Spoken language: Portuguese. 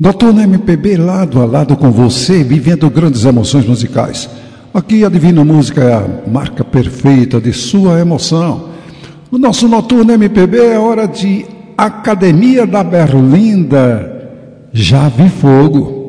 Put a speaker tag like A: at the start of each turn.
A: Noturno MPB lado a lado com você, vivendo grandes emoções musicais. Aqui a Divino Música é a marca perfeita de sua emoção. O nosso Noturno MPB é hora de Academia da Berlinda. Já vi fogo.